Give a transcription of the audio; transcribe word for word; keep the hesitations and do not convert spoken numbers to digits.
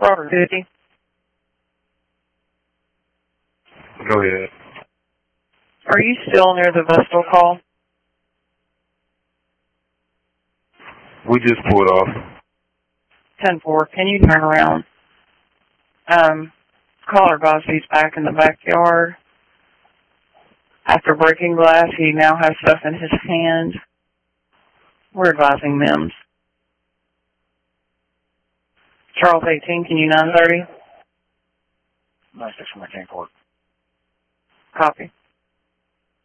Robert fifty. Go ahead. Are you still near the Vestal call? We just pulled off. ten four, can you turn around? Um, caller advised he's back in the backyard. After breaking glass, he now has stuff in his hand. We're advising Mims. Charles eighteen, can you nine thirty? nine six from my tank court. Copy.